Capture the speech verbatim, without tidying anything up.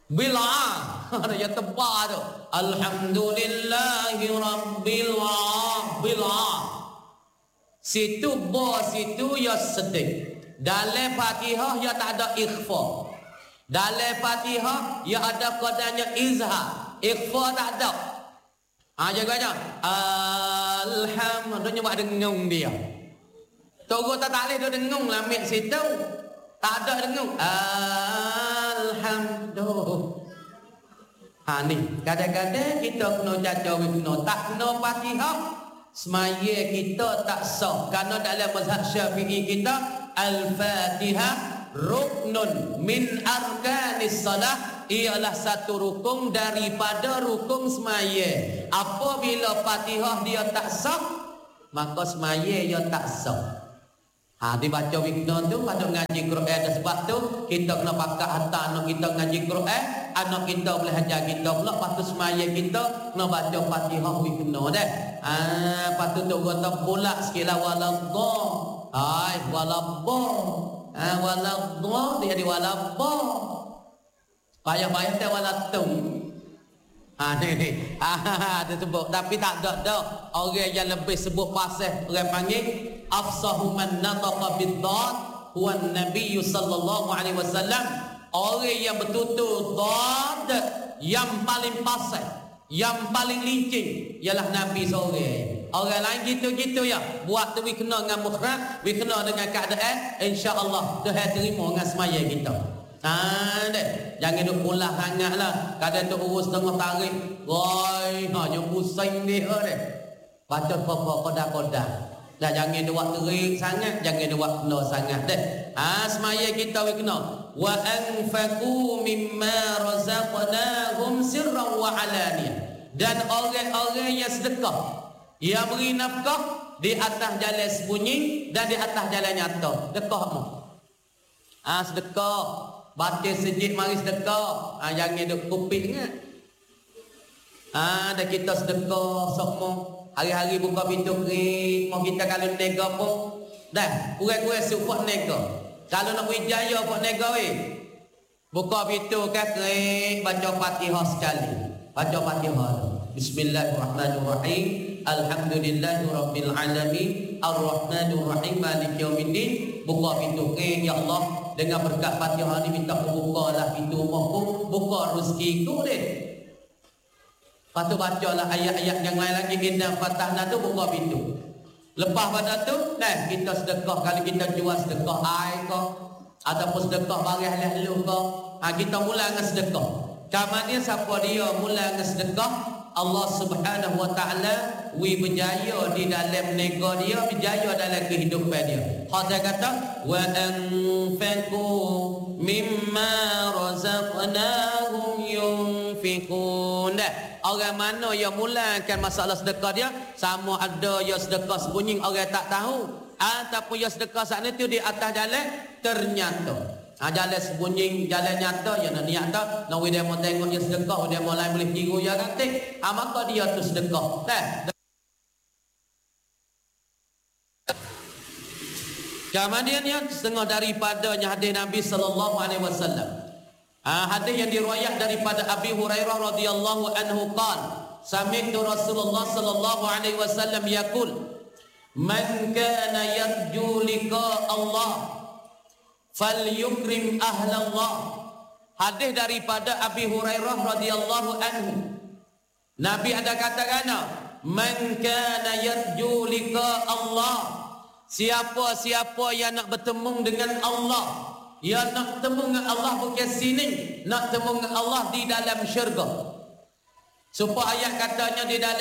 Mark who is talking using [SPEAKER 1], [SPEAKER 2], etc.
[SPEAKER 1] Bil'ah. Dia tebal tu. Alhamdulillahi rabbil bil'ah. Situ bo situ ya sedih. Dalam Fatihah ya tak ada ikhfa. Dalam Fatihah ya ada kodanya izhar. Ikhfa tak ada. Ha jaga aja. Alhamdulillah buat dengung dia. Tunggu tak tak boleh dia dengung lah ambil situ. Tak ada dengung. Alhamdulillah. Ha ni, kadang-kadang kita kena jaga kena tak kena Fatihah, semaya kita tak sah. Kerana dalam mazhab Syafi'i kita Al-Fatihah ruknun min arkanis salah, ialah satu rukun daripada rukun semaya. Apabila Fatihah dia tak sah, maka semaya dia tak sah. Ha, dibaca wikna tu pada ngaji Quran. Dan sebab tu kita kena pakat hantar anak kita ngaji Quran, anak kita boleh ajar kita pula. Lepas tu semaya kita kena baca Fatihah wikna dah. Ha, lepas tu tu kata pula sikit lah waladdah. Hai waladdah. Ha, waladdah dia di waladdah. Payah-payah tak walatung. Ha ni ni. Ha dia sebut tapi tak ada dah. Orang yang lebih sebut fasih orang panggil afsahu man nataqa bid-dad huwa an-nabiy sallallahu alaihi wasallam. Orang yang betul-betul dad yang paling fasih, yang paling licin ialah Nabi seorang. Orang lain gitu-gitu ya. Buat tu we kena dengan mukhraj, we kena dengan keadaan, insya-Allah Tuhan terima dengan semaya kita. Ha dek, jangan duk pulah sangatlah. Kadang duk urus tengah tarik. Woi, ha yo pusing dia dek. Baca apa-apa koda-koda. Dah jangan duk buat terik sangat, jangan duk buat kena sangat dek. Ha semaya kita we kena wa anfaqu mimma razaqnahum sirran wa alaniyah. Dan orang-orang yang sedekah, yang beri nafkah di atas jalan sembunyi dan di atas jalan nyata. Sedekahmu. Ah ha, sedekah. Baca sejid mari sedekah. Ha, jangan duk kupik ingat. Ah ha, dah kita sedekah semua. Hari-hari buka pintu kering. Mau kita kalau nega pun dah kurang-kurang support nega. Kalau nak berjaya buat nega weh. Buka pintu kan kering, baca Fatihah sekali. Baca Fatihah. Bismillahirrahmanirrahim. Alhamdulillahirabbil alamin. Arrahmanirrahim. Maliki yaumiddin. Buka pintu kering ya Allah. Dengan berkat Fatihah ni minta bukalah pintu rumahku, buka rezekiku deh. Lepas tu bacalah ayat-ayat yang lain lagi inna fatahna tu buka pintu. Lepas pada tu, dah kita sedekah. Kalau kita jual sedekah air ke ataupun sedekah barang halal ke, ha, kita mula dengan sedekah. Kamarnya siapa dia mula dengan sedekah, Allah Subhanahu wa taala wi berjaya di dalam nego dia, berjaya dalam kehidupan dia. Dia kata wa anfaqu mimma razaqnahum yunfiqun. Orang mana yang mulakan masalah sedekah dia, sama ada yang sedekah sembunyi orang tak tahu ataupun yang sedekah sana tu di atas jalan ternyata. Ha, jalan sembunyi, jalan nyata yang nak niat tak, nak dia mau tengok dia sedekah, dia mau lain boleh tiru ya kata, ha, maka dia tu sedekah. Nah. Kemudian yang setengah daripadanya hadis Nabi sallallahu alaihi wasallam. Ha, hadis yang diriwayat daripada Abi Hurairah radhiyallahu anhu qala, sami'tu Rasulullah sallallahu alaihi wasallam yaqul, man kana yarju liqa Allah falyukrim ahlallah. Hadis daripada Abi Hurairah radhiyallahu anhu. Nabi ada katakan, man kana yarju liqa Allah. Siapa-siapa yang nak bertemu dengan Allah, yang nak bertemu dengan Allah bukan sini, nak bertemu dengan Allah di dalam syurga. Supaya ayat katanya di dalam